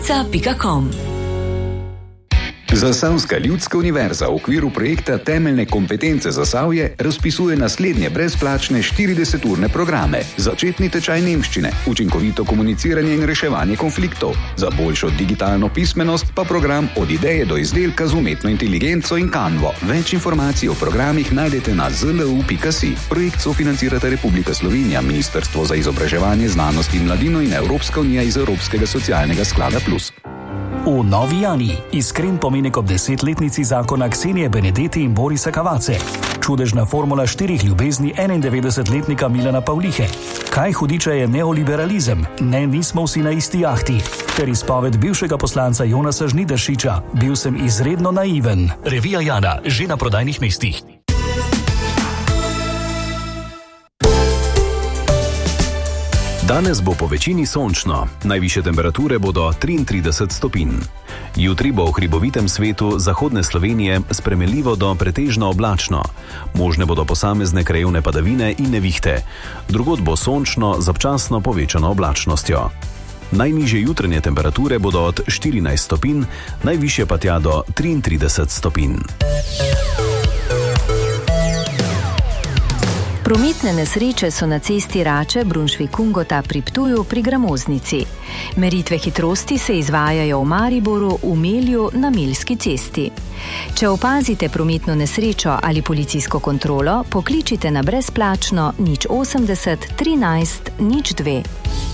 Zasavska.com. Zasavska ljudska univerza v okviru projekta Temeljne kompetence Zasavje razpisuje naslednje brezplačne 40-urne programe: začetni tečaj nemščine, učinkovito komuniciranje in reševanje konfliktov, za boljšo digitalno pismenost pa program Od ideje do izdelka z umetno inteligenco in Canvo. Več informacij o programih najdete na zlu.si. Projekt sofinancirata Republika Slovenija, Ministrstvo za izobraževanje, znanost in mladino in Evropska unija iz Evropskega socialnega sklada Plus. V Novi Jani iskren pomenek ob 10-letnici zakona Ksenije Benedetti in Borisa Kavace. Čudežna formula 4 ljubezni 91-letnika Milana Pavlihe. Kaj hudiča je neoliberalizem? Ne, nismo vsi na isti jahti. Ter izpoved bivšega poslanca Jonasa Žnidaršiča. Bil sem izredno naiven. Revija Jana, že na prodajnih mestih. Danes bo po večini sončno, najvišje temperature bodo 33 stopinj. Jutri bo v hribovitem svetu zahodne Slovenije spremenljivo do pretežno oblačno. Možne bodo posamezne krajevne padavine in nevihte. Drugod bo sončno z občasno povečano oblačnostjo. Najnižje jutranje temperature bodo od 14 stopinj, najvišje pa tja do 33 stopinj. Prometne nesreče so na cesti Rače Brunšvik-Kungota pri Ptuju pri Gramoznici. Meritve hitrosti se izvajajo v Mariboru, v Melju na Melski cesti. Če opazite prometno nesrečo ali policijsko kontrolo, pokličite na brezplačno 080 13 02.